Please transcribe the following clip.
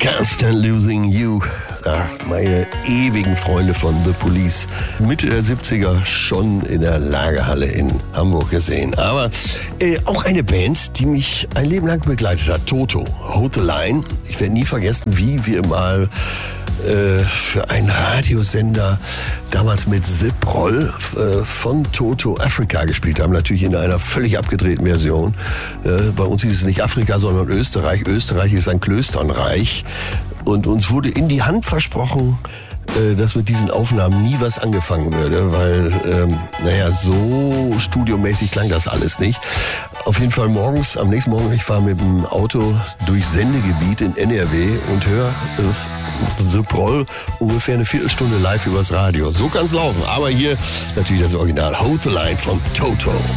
Can't Stand Losing You. Ach, meine ewigen Freunde von The Police. Mitte der 70er schon in der Lagerhalle in Hamburg gesehen. Aber auch eine Band, die mich ein Leben lang begleitet hat. Toto, Hold the Line. Ich werde nie vergessen, wie wir mal für einen Radiosender damals mit Zip Roll von Toto Africa gespielt haben. Natürlich in einer völlig abgedrehten Version. Bei uns hieß es nicht Afrika, sondern Österreich. Österreich ist ein Klösternreich. Und uns wurde in die Hand versprochen, dass mit diesen Aufnahmen nie was angefangen würde, weil, so studiomäßig klang das alles nicht. Auf jeden Fall am nächsten Morgen, ich fahre mit dem Auto durchs Sendegebiet in NRW und höre The Proll ungefähr eine Viertelstunde live übers Radio. So kann's laufen. Aber hier natürlich das Original Hold the Line von Toto.